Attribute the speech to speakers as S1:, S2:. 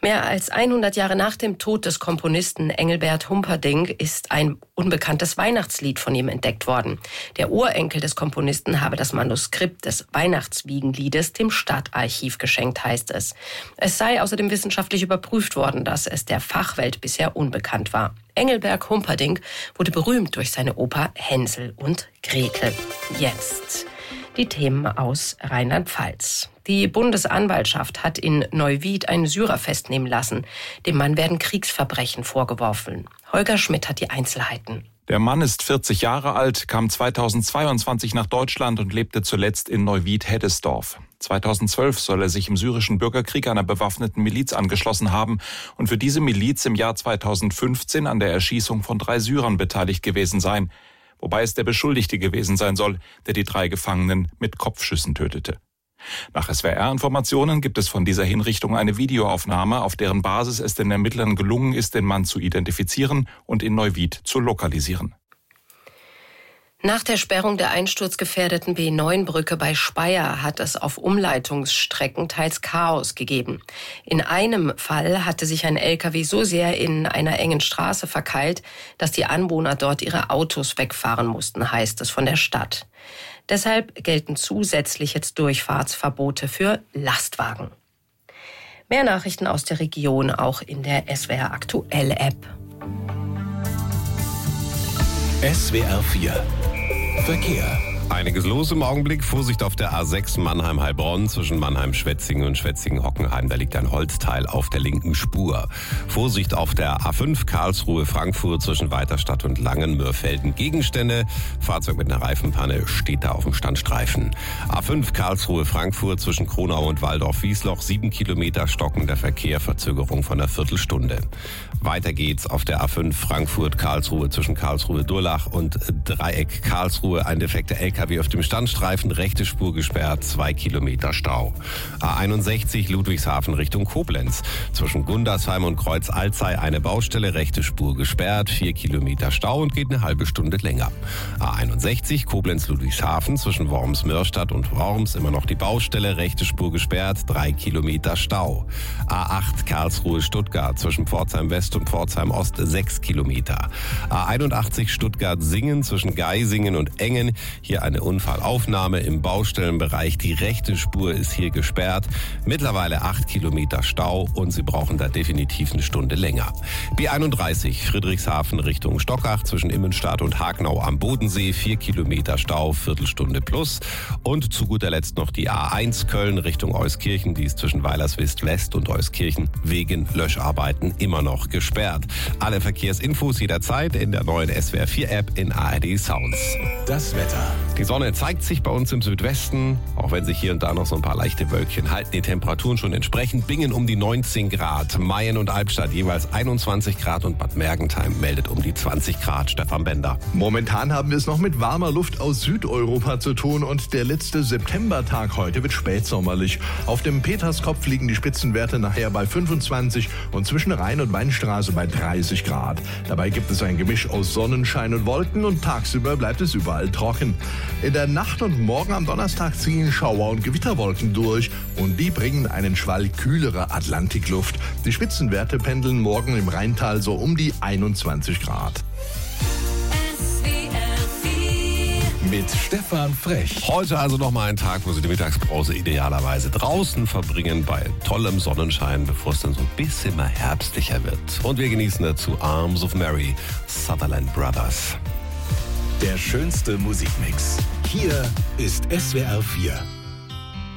S1: Mehr als 100 Jahre nach dem Tod des Komponisten Engelbert Humperdinck ist ein unbekanntes Weihnachtslied von ihm entdeckt worden. Der Urenkel des Komponisten habe das Manuskript des Weihnachtswiegenliedes dem Stadtarchiv geschenkt, heißt es. Es sei außerdem wissenschaftlich überprüft worden, dass es der Fachwelt bisher unbekannt war. Engelbert Humperdinck wurde berühmt durch seine Oper Hänsel und Gretel. Jetzt die Themen aus Rheinland-Pfalz. Die Bundesanwaltschaft hat in Neuwied einen Syrer festnehmen lassen. Dem Mann werden Kriegsverbrechen vorgeworfen. Holger Schmidt hat die Einzelheiten.
S2: Der Mann ist 40 Jahre alt, kam 2022 nach Deutschland und lebte zuletzt in Neuwied-Heddesdorf. 2012 soll er sich im syrischen Bürgerkrieg einer bewaffneten Miliz angeschlossen haben und für diese Miliz im Jahr 2015 an der Erschießung von 3 Syrern beteiligt gewesen sein. Wobei es der Beschuldigte gewesen sein soll, der die 3 Gefangenen mit Kopfschüssen tötete. Nach SWR-Informationen gibt es von dieser Hinrichtung eine Videoaufnahme, auf deren Basis es den Ermittlern gelungen ist, den Mann zu identifizieren und in Neuwied zu lokalisieren.
S1: Nach der Sperrung der einsturzgefährdeten B9-Brücke bei Speyer hat es auf Umleitungsstrecken teils Chaos gegeben. In einem Fall hatte sich ein LKW so sehr in einer engen Straße verkeilt, dass die Anwohner dort ihre Autos wegfahren mussten, heißt es von der Stadt. Deshalb gelten zusätzlich jetzt Durchfahrtsverbote für Lastwagen. Mehr Nachrichten aus der Region auch in der SWR Aktuell App.
S3: SWR 4 Verkehr.
S4: Einiges los im Augenblick. Vorsicht auf der A6 Mannheim-Heilbronn zwischen Mannheim-Schwetzingen und Schwetzingen-Hockenheim. Da liegt ein Holzteil auf der linken Spur. Vorsicht auf der A5 Karlsruhe-Frankfurt zwischen Weiterstadt und Langenmörfelden. Gegenstände. Fahrzeug mit einer Reifenpanne steht da auf dem Standstreifen. A5 Karlsruhe-Frankfurt zwischen Kronau und Waldorf-Wiesloch. 7 Kilometer stockender Verkehr. Verzögerung von einer Viertelstunde. Weiter geht's auf der A5 Frankfurt-Karlsruhe zwischen Karlsruhe-Durlach und Dreieck Karlsruhe. Ein defekter LKW auf dem Standstreifen, rechte Spur gesperrt, 2 Kilometer Stau. A61 Ludwigshafen Richtung Koblenz. Zwischen Gundersheim und Kreuz Alzey eine Baustelle, rechte Spur gesperrt, 4 Kilometer Stau und geht eine halbe Stunde länger. A61 Koblenz-Ludwigshafen zwischen Worms-Mörstadt und Worms immer noch die Baustelle, rechte Spur gesperrt, 3 Kilometer Stau. A8 Karlsruhe-Stuttgart zwischen Pforzheim West und Pforzheim Ost 6 Kilometer. A81 Stuttgart-Singen zwischen Geisingen und Engen. Hier eine Unfallaufnahme im Baustellenbereich. Die rechte Spur ist hier gesperrt. Mittlerweile 8 Kilometer Stau und Sie brauchen da definitiv eine Stunde länger. B31 Friedrichshafen Richtung Stockach zwischen Immenstadt und Hagnau am Bodensee. 4 Kilometer Stau, Viertelstunde plus. Und zu guter Letzt noch die A1 Köln Richtung Euskirchen. Die ist zwischen Weilerswist West und Euskirchen wegen Löscharbeiten immer noch gesperrt. Alle Verkehrsinfos jederzeit in der neuen SWR 4 App in ARD Sounds.
S3: Das Wetter.
S4: Die Sonne zeigt sich bei uns im Südwesten, auch wenn sich hier und da noch so ein paar leichte Wölkchen halten. Die Temperaturen schon entsprechend. Bingen um die 19 Grad, Mayen und Albstadt jeweils 21 Grad und Bad Mergentheim meldet um die 20 Grad. Stefan Bender.
S5: Momentan haben wir es noch mit warmer Luft aus Südeuropa zu tun und der letzte Septembertag heute wird spätsommerlich. Auf dem Peterskopf liegen die Spitzenwerte nachher bei 25 und zwischen Rhein- und Weinstraße bei 30 Grad. Dabei gibt es ein Gemisch aus Sonnenschein und Wolken und tagsüber bleibt es überall trocken. In der Nacht und morgen am Donnerstag ziehen Schauer- und Gewitterwolken durch und die bringen einen Schwall kühlere Atlantikluft. Die Spitzenwerte pendeln morgen im Rheintal so um die 21 Grad.
S3: Mit Stefan Frech.
S4: Heute also nochmal ein Tag, wo Sie die Mittagspause idealerweise draußen verbringen, bei tollem Sonnenschein, bevor es dann so ein bisschen mal herbstlicher wird. Und wir genießen dazu Arms of Mary, Sutherland Brothers.
S3: Der schönste Musikmix. Hier ist SWR 4.